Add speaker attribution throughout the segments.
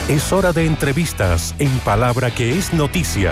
Speaker 1: Es hora de entrevistas en Palabra que es Noticia.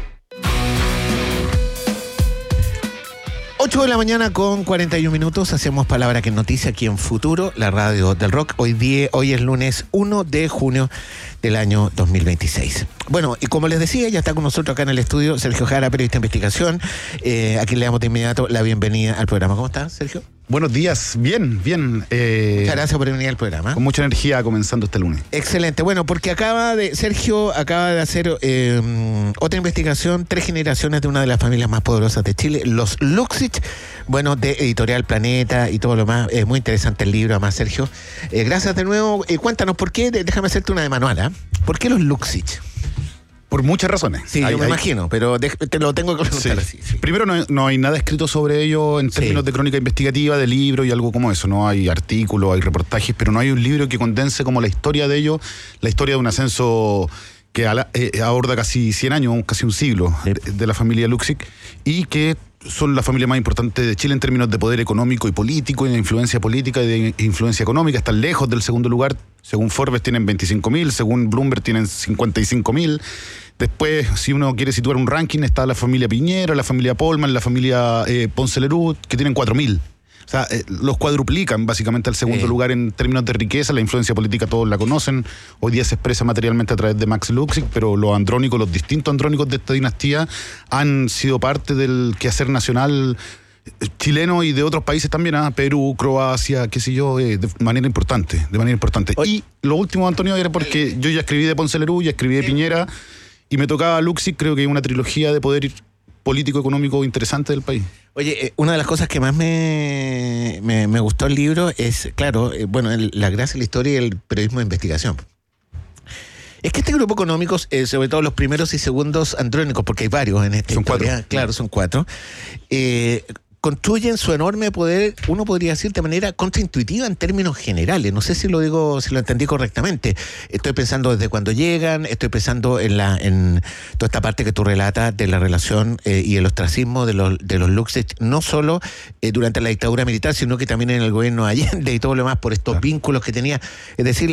Speaker 2: 8 de la mañana con 41 minutos, hacemos Palabra que es Noticia aquí en Futuro, la radio del rock. Hoy es lunes 1 de junio del año 2026. Bueno, y como les decía, ya está con nosotros acá en el estudio Sergio Jara, periodista de investigación, a quien le damos de inmediato la bienvenida al programa. ¿Cómo estás, Sergio?
Speaker 3: Buenos días, bien.
Speaker 2: Muchas gracias por venir al programa.
Speaker 3: Con mucha energía comenzando este lunes.
Speaker 2: Excelente. Bueno, porque Sergio acaba de hacer otra investigación, 3 generaciones de una de las familias más poderosas de Chile, los Luxich, bueno, de Editorial Planeta y todo lo más. Muy interesante el libro, además, Sergio. Gracias de nuevo. Cuéntanos, ¿por qué? Déjame hacerte una de manual, ¿eh? ¿Por qué los Luxich?
Speaker 3: Por muchas razones.
Speaker 2: Sí, yo me imagino, pero te lo tengo que preguntar así. Sí.
Speaker 3: Primero, no hay nada escrito sobre ello en términos de crónica investigativa, de libro y algo como eso. No hay artículos, hay reportajes, pero no hay un libro que condense como la historia de ellos, la historia de un ascenso que aborda casi 100 años, casi un siglo, de la familia Luxich, y que son la familia más importante de Chile en términos de poder económico y político, y de influencia política y de influencia económica. Están lejos del segundo lugar. Según Forbes tienen 25.000, según Bloomberg tienen 55.000. Después, si uno quiere situar un ranking, está la familia Piñera, la familia Polman, la familia Ponce Lerú, que tienen 4.000. O sea, los cuadruplican básicamente al segundo lugar en términos de riqueza. La influencia política todos la conocen. Hoy día se expresa materialmente a través de Max Luxich, pero los distintos andrónicos de esta dinastía han sido parte del quehacer nacional chileno y de otros países también, Perú, Croacia, qué sé yo, de manera importante. Y lo último, Antonio, era porque yo ya escribí de Ponce Lerú, ya escribí de Piñera, y me tocaba Luxich, creo que una trilogía de poder político-económico interesante del país.
Speaker 2: Oye, una de las cosas que más me gustó el libro es, claro, la gracia, la historia y el periodismo de investigación. Es que este grupo económico, sobre todo los primeros y segundos andrónicos, porque hay varios en esta historia,
Speaker 3: 4.
Speaker 2: Claro, son 4, construyen su enorme poder, uno podría decir, de manera contraintuitiva en términos generales. No sé si lo entendí correctamente. Estoy pensando desde cuando llegan, estoy pensando en toda esta parte que tú relatas de la relación y el ostracismo de los Luxich, no solo durante la dictadura militar, sino que también en el gobierno de Allende y todo lo demás, por estos vínculos que tenía. Es decir,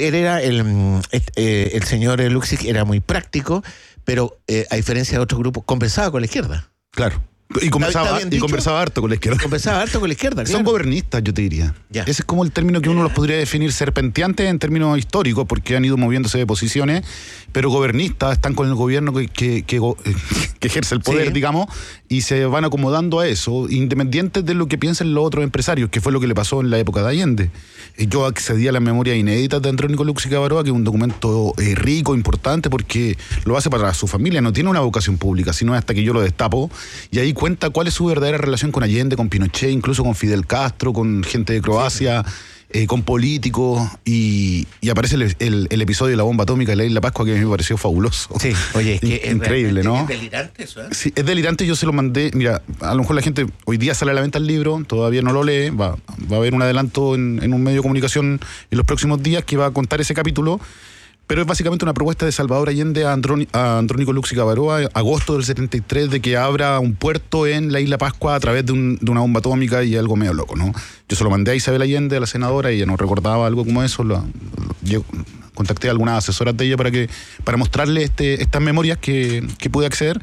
Speaker 2: el señor Luxich era muy práctico, pero a diferencia de otros grupos, conversaba con la izquierda.
Speaker 3: Claro. Y conversaba harto con la izquierda.
Speaker 2: Claro.
Speaker 3: Son gobernistas, yo te diría.
Speaker 2: Ya.
Speaker 3: Ese es como el término que uno los podría definir, serpenteantes en términos históricos, porque han ido moviéndose de posiciones, pero gobernistas, están con el gobierno que ejerce el poder, digamos, y se van acomodando a eso, independientes de lo que piensen los otros empresarios, que fue lo que le pasó en la época de Allende. Yo accedí a las memorias inéditas de Andrónico Luxich Abaroa, que es un documento rico, importante, porque lo hace para su familia, no tiene una vocación pública, sino hasta que yo lo destapo, y ahí cuenta cuál es su verdadera relación con Allende, con Pinochet, incluso con Fidel Castro, con gente de Croacia, con políticos, y aparece el episodio de la bomba atómica de la Isla Pascua, que me pareció fabuloso.
Speaker 2: Sí, oye, es que
Speaker 3: increíble, ¿no?
Speaker 2: Es delirante eso, ¿eh?
Speaker 3: Sí, es delirante, yo se lo mandé. Mira, a lo mejor la gente hoy día sale a la venta el libro, todavía no lo lee, va a haber un adelanto en un medio de comunicación en los próximos días que va a contar ese capítulo. Pero es básicamente una propuesta de Salvador Allende a Andrónico Luxich Abaroa, agosto del 73, de que abra un puerto en la Isla Pascua a través de una bomba atómica y algo medio loco, ¿no? Yo se lo mandé a Isabel Allende, a la senadora, y ella no recordaba algo como eso. Yo contacté a algunas asesoras de ella para mostrarle estas memorias que pude acceder.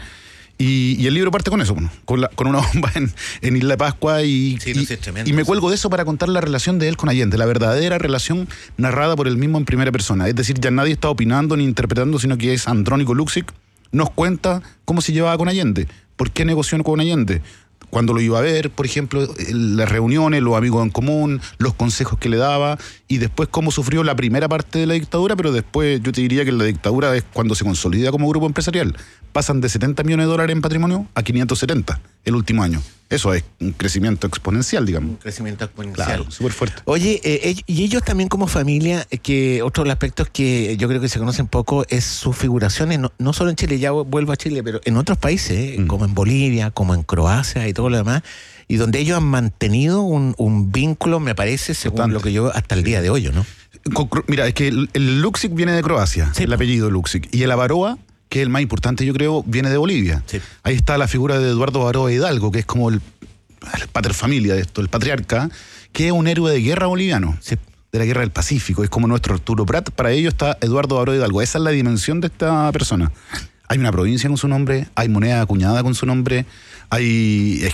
Speaker 3: Y el libro parte con eso, con una bomba en Isla de Pascua y me cuelgo de eso para contar la relación de él con Allende, la verdadera relación narrada por él mismo en primera persona. Es decir, ya nadie está opinando ni interpretando, sino que es Andrónico Luxich, nos cuenta cómo se llevaba con Allende, por qué negoció con Allende, cuando lo iba a ver, por ejemplo, las reuniones, los amigos en común, los consejos que le daba, y después cómo sufrió la primera parte de la dictadura, pero después yo te diría que la dictadura es cuando se consolida como grupo empresarial. Pasan de $70 millones en patrimonio a 570 el último año. Eso es un crecimiento exponencial, digamos.
Speaker 2: Un crecimiento exponencial.
Speaker 3: Claro, súper fuerte.
Speaker 2: Oye, y ellos también como familia, que otro de los aspectos que yo creo que se conocen poco es sus figuraciones, no solo en Chile, ya vuelvo a Chile, pero en otros países, como en Bolivia, como en Croacia y todo lo demás, y donde ellos han mantenido un vínculo, me parece, según
Speaker 3: Bastante.
Speaker 2: Lo que yo, hasta el día de hoy, ¿no?
Speaker 3: Mira, es que el Luxich viene de Croacia, el apellido Luxich, y el Abaroa, que es el más importante, yo creo, viene de Bolivia. Sí. Ahí está la figura de Eduardo Abaroa Hidalgo, que es como el pater familia de esto, el patriarca, que es un héroe de guerra boliviano. Sí. de la Guerra del Pacífico, es como nuestro Arturo Prat. Para ello está Eduardo Baró Hidalgo. Esa es la dimensión de esta persona. Hay una provincia con su nombre, hay moneda acuñada con su nombre, hay,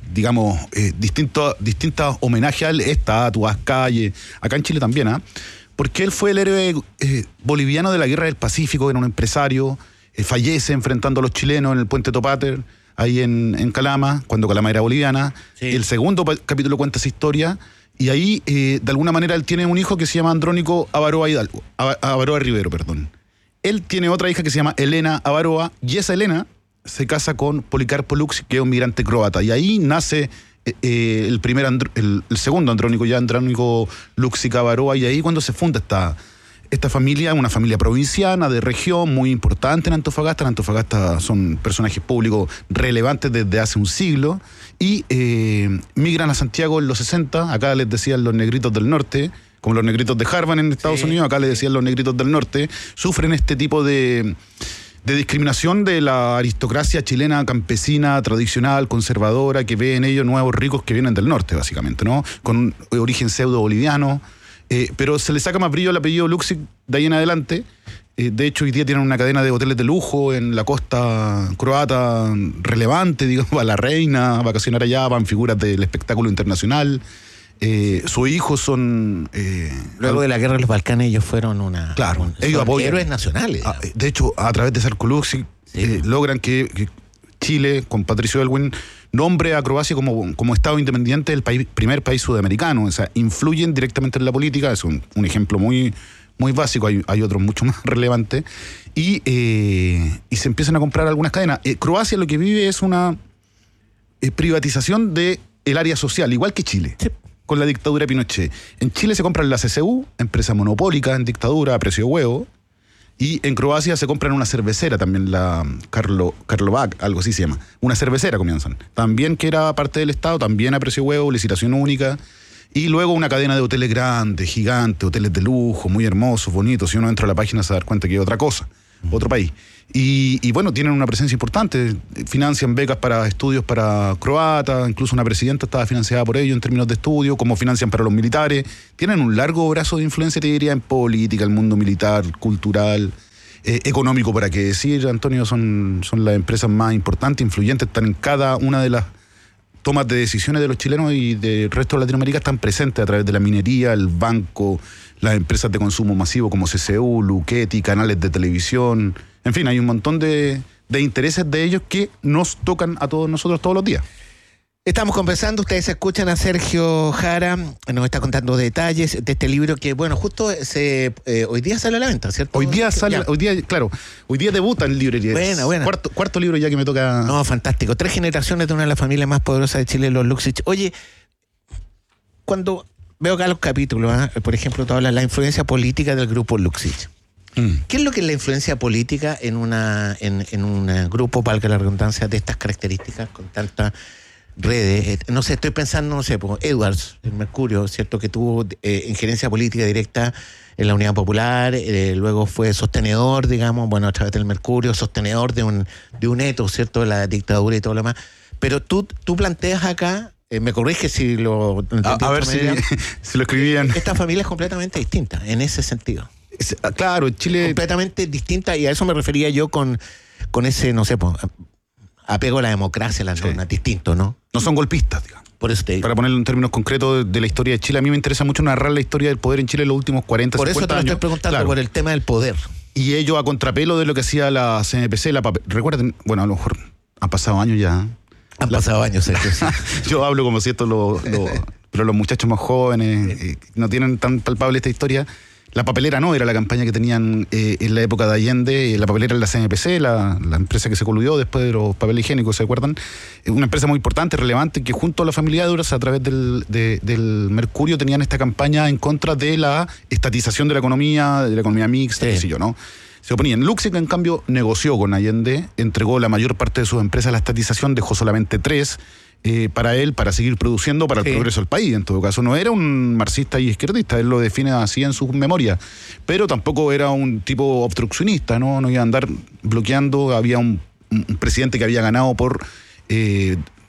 Speaker 3: distintos homenajes a él, estatuas, calles, acá en Chile también, porque él fue el héroe boliviano de la Guerra del Pacífico, era un empresario, fallece enfrentando a los chilenos en el puente Topater, ahí en Calama, cuando Calama era boliviana. Sí. El segundo capítulo cuenta esa historia, y ahí, de alguna manera, él tiene un hijo que se llama Andrónico Avaroa Rivero, perdón. Él tiene otra hija que se llama Elena Avaroa, y esa Elena se casa con Policarpo Luksic, que es un migrante croata. Y ahí nace el segundo Andrónico, ya Andrónico Luksic Avaroa, y ahí cuando se funda esta familia, una familia provinciana de región muy importante en Antofagasta. En Antofagasta son personajes públicos relevantes desde hace un siglo, y migran a Santiago en los 60, acá les decían los negritos del norte, como los negritos de Harvard en Estados Unidos, acá les decían los negritos del norte, sufren este tipo de discriminación de la aristocracia chilena campesina, tradicional, conservadora, que ve en ellos nuevos ricos que vienen del norte, básicamente, ¿no? Con origen pseudo-boliviano, pero se le saca más brillo al apellido Luksic de ahí en adelante. De hecho, hoy día tienen una cadena de hoteles de lujo en la costa croata relevante, digamos, va la reina a vacacionar allá, van figuras del espectáculo internacional. Sus hijos son...
Speaker 2: Luego de la guerra de los Balcanes ellos fueron
Speaker 3: ellos apoyan,
Speaker 2: héroes nacionales.
Speaker 3: De hecho, a través de Sarko Luksic logran que Chile, con Patricio Aylwin, nombre a Croacia como Estado independiente del primer país sudamericano. O sea, influyen directamente en la política. Es un ejemplo muy, muy básico. Hay otros mucho más relevantes. Y se empiezan a comprar algunas cadenas. Croacia lo que vive es una privatización del área social, igual que Chile. Sí. Con la dictadura de Pinochet. En Chile se compran la CCU, empresa monopólica en dictadura a precio de huevo, y en Croacia se compran una cervecera también, la Karlovac, algo así se llama. Una cervecera comienzan. También que era parte del Estado, también a precio de huevo, licitación única. Y luego una cadena de hoteles grandes, gigantes, hoteles de lujo, muy hermosos, bonitos. Si uno entra a la página se da cuenta que es otra cosa, otro país. Y bueno, tienen una presencia importante, financian becas para estudios para croatas, incluso una presidenta estaba financiada por ello en términos de estudio, como financian para los militares. Tienen un largo brazo de influencia, te diría, en política, el mundo militar, cultural, económico, para qué decir, Antonio, son las empresas más importantes, influyentes, están en cada una de las tomas de decisiones de los chilenos y del resto de Latinoamérica, están presentes a través de la minería, el banco, las empresas de consumo masivo como CCU, Luchetti, canales de televisión. En fin, hay un montón de intereses de ellos que nos tocan a todos nosotros todos los días.
Speaker 2: Estamos conversando, ustedes escuchan a Sergio Jara, nos está contando detalles de este libro que, bueno, justo hoy día sale a la venta, ¿cierto?
Speaker 3: Hoy día debuta en librerías.
Speaker 2: Buena.
Speaker 3: Cuarto libro ya que me toca.
Speaker 2: No, fantástico. 3 generaciones de una de las familias más poderosas de Chile, los Luksic. Oye, cuando veo acá los capítulos, por ejemplo, tú hablas de la influencia política del grupo Luksic. ¿Qué es lo que es la influencia política en un grupo, valga la redundancia, de estas características, con tantas redes? No sé, estoy pensando, pues Edwards, el Mercurio, ¿cierto? Que tuvo injerencia política directa en la Unidad Popular, luego fue sostenedor, digamos, bueno, a través del Mercurio, sostenedor de un etos, ¿cierto? De la dictadura y todo lo demás. Pero tú planteas acá, me corriges si lo...
Speaker 3: A ver si lo escribían.
Speaker 2: Esta familia es completamente distinta en ese sentido.
Speaker 3: Claro, Chile...
Speaker 2: Completamente distinta, y a eso me refería yo con ese, no sé, apego a la democracia, a las normas, distinto, ¿no?
Speaker 3: No son golpistas, digamos.
Speaker 2: Por eso te digo.
Speaker 3: Para ponerlo en términos concretos de la historia de Chile, a mí me interesa mucho narrar la historia del poder en Chile en los últimos 40, 50 años.
Speaker 2: Por eso te lo estoy preguntando, claro, por el tema del poder.
Speaker 3: Y ello a contrapelo de lo que hacía la CNPC, recuerden, bueno, a lo mejor han pasado años ya.
Speaker 2: Han pasado años, Sergio, sí.
Speaker 3: Yo hablo como si esto pero los muchachos más jóvenes no tienen tan palpable esta historia. La papelera no era la campaña que tenían en la época de Allende. La papelera era la CNPC, la empresa que se coludó después de los papeles higiénicos, ¿se acuerdan? Una empresa muy importante, relevante, que junto a la familia Edwards, a través del Mercurio, tenían esta campaña en contra de la estatización de la economía mixta, qué sé yo, ¿no? Se oponían. Luksic, en cambio, negoció con Allende, entregó la mayor parte de sus empresas a la estatización, dejó solamente 3 para él, para seguir produciendo para el progreso del país. En todo caso, no era un marxista y izquierdista, él lo define así en sus memorias, pero tampoco era un tipo obstruccionista, no iba a andar bloqueando. Había un presidente que había ganado por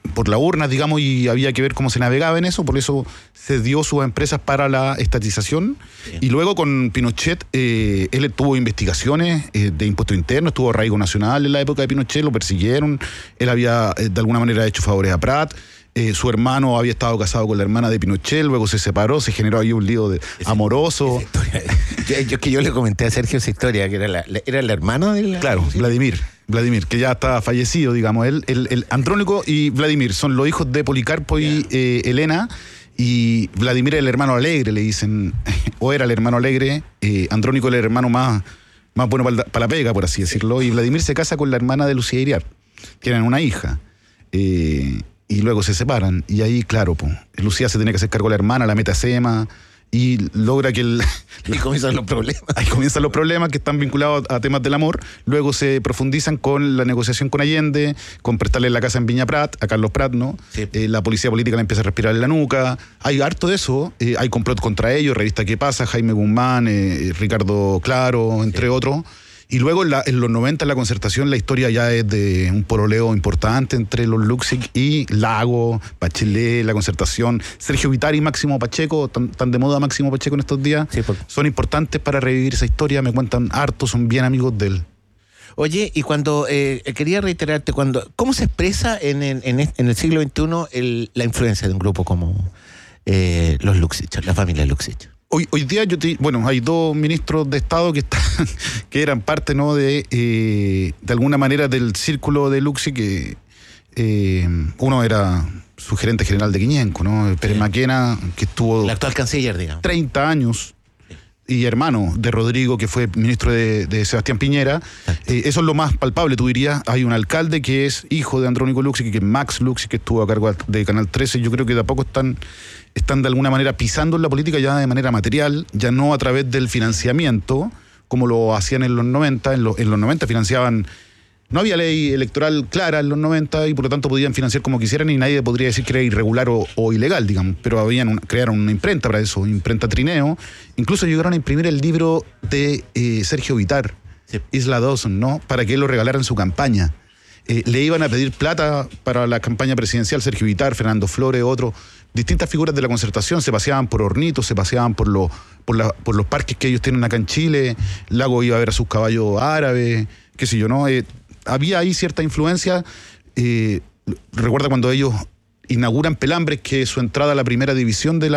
Speaker 3: por la urna, digamos, y había que ver cómo se navegaba en eso, por eso se dio sus empresas para la estatización. Sí. Y luego con Pinochet, él tuvo investigaciones de impuestos internos, tuvo arraigo nacional en la época de Pinochet, lo persiguieron, él había de alguna manera hecho favores a Prat. Su hermano había estado casado con la hermana de Pinochet, luego se separó, se generó ahí un lío amoroso.
Speaker 2: Yo le comenté a Sergio esa historia, que era el hermano de la...
Speaker 3: Claro, ¿sí? Vladimir, que ya está fallecido, digamos. El Andrónico y Vladimir son los hijos de Policarpo y Elena, y Vladimir es el hermano alegre, le dicen, o era el hermano alegre, Andrónico el hermano más bueno para la pega, por así decirlo, y Vladimir se casa con la hermana de Lucía Iriart, tienen una hija. Y luego se separan, y ahí, claro, Lucía se tiene que hacer cargo de la hermana, la mete a SEMA, y logra que
Speaker 2: y comienzan los problemas.
Speaker 3: Ahí comienzan los problemas que están vinculados a temas del amor. Luego se profundizan con la negociación con Allende, con prestarle la casa en Viña Prat, a Carlos Prat, ¿no? Sí. La policía política le empieza a respirar en la nuca. Hay harto de eso, hay complot contra ellos, revista ¿Qué pasa? Jaime Guzmán, Ricardo Claro, entre otros. Y luego en los 90, en la Concertación, la historia ya es de un pololeo importante entre los Luksic y Lago, Bachelet, la Concertación, Sergio Vitari y Máximo Pacheco, tan de moda Máximo Pacheco en estos días, sí, son importantes para revivir esa historia, me cuentan harto, son bien amigos de él.
Speaker 2: Oye, y cuando quería reiterarte, ¿cómo se expresa en el siglo XXI la influencia de un grupo como los Luksic, la familia Luksic?
Speaker 3: Hoy día hay dos ministros de Estado que eran parte, ¿no?, de alguna manera del círculo de Luksic, que uno era su gerente general de Quiñenco, ¿no? Pérez Maquena, que estuvo...
Speaker 2: El actual canciller, digamos.
Speaker 3: 30 años, y hermano de Rodrigo, que fue ministro de Sebastián Piñera. Eso es lo más palpable, tú dirías. Hay un alcalde que es hijo de Andrónico Luksic, que es Max Luksic, que estuvo a cargo de Canal 13. Yo creo que de a poco están de alguna manera pisando en la política ya de manera material, ya no a través del financiamiento, como lo hacían en los 90. En los 90 financiaban... No había ley electoral clara en los 90 y por lo tanto podían financiar como quisieran y nadie podría decir que era irregular o ilegal, digamos. Pero crearon una imprenta para eso, imprenta Trineo. Incluso llegaron a imprimir el libro de Sergio Vitar, sí, Isla Dawson, ¿no?, para que él lo regalara en su campaña. Le iban a pedir plata para la campaña presidencial, Sergio Vitar, Fernando Flores, otros. Distintas figuras de la Concertación se paseaban por Hornitos, se paseaban por los parques que ellos tienen acá en Chile. Lago iba a ver a sus caballos árabes, qué sé yo, ¿no? Había ahí cierta influencia. Recuerda cuando ellos inauguran Pelambres, que es su entrada a la primera división de la